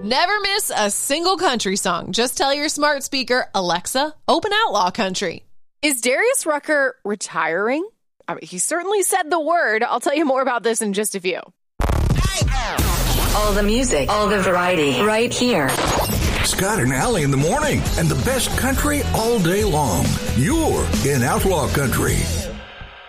Never miss a single country song. Just tell your smart speaker, Alexa, open Outlaw Country. Is Darius Rucker retiring? I mean, he certainly said the word. I'll tell you more about this in just a few. All the music, all the variety, right here. Scott and Allie in the morning, and the best country all day long. You're in Outlaw Country.